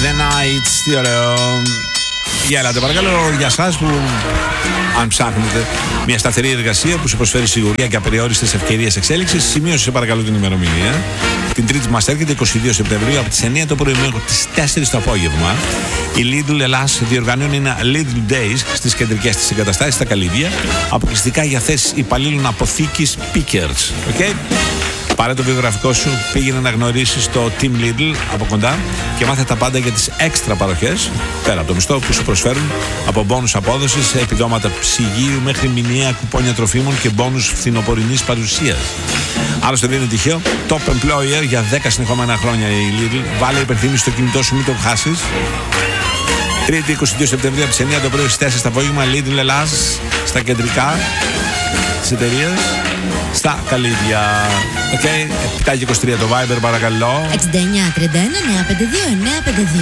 The Nights. Τι ωραίο. Για ελάτε παρακαλώ, για εσάς που αν ψάχνετε μια σταθερή εργασία που σου προσφέρει σιγουριά και απεριόριστες ευκαιρίες εξέλιξης, σημείωσε παρακαλώ την ημερομηνία. Την Τρίτη μας έρχεται 22 Σεπτεμβρίου από τις 9 το πρωί μέχρι τις 4 το απόγευμα. Η Lidl Ελλάς διοργανώνει ένα Lidl Days στις κεντρικές της εγκαταστάσεις στα Καλύβια, αποκλειστικά για θέσεις υπαλλήλων αποθήκης Pickers. Okay? Πάρε το βιογραφικό σου, πήγαινε να γνωρίσεις το Team Lidl από κοντά και μάθε τα πάντα για τις έξτρα παροχές, πέρα από το μισθό που σου προσφέρουν, από μπόνους απόδοσης, επιδόματα ψυγείου μέχρι μηνιαία κουπόνια τροφίμων και μπόνους φθινοπορεινής παρουσίας. Άλλωστε δεν είναι τυχαίο, top employer για 10 συνεχόμενα χρόνια η Lidl. Βάλε υπενθύμηση στο κινητό σου, μην το χάσεις. Τρίτη 22 Σεπτεμβρίου από τις 9 το πρωί στις 4 το απόγευμα, Lidl Ελλάς, στα κεντρικά της εταιρείας, στα Καλύβια. Οκ, 7 και 23 το Viber παρακαλώ. 69 31 952 952.